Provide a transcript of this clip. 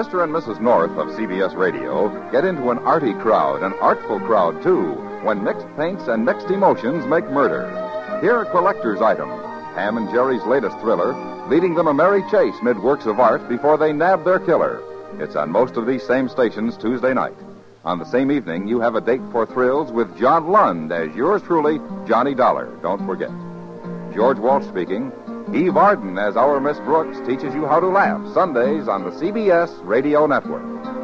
Mr. and Mrs. North of CBS Radio get into an arty crowd, an artful crowd, too, when mixed paints and mixed emotions make murder. Here are collector's items, Ham and Jerry's latest thriller, leading them a merry chase mid works of art before they nab their killer. It's on most of these same stations Tuesday night. On the same evening, you have a date for thrills with John Lund as yours truly, Johnny Dollar. Don't forget. George Walsh speaking. Eve Arden as our Miss Brooks teaches you how to laugh Sundays on the CBS Radio Network.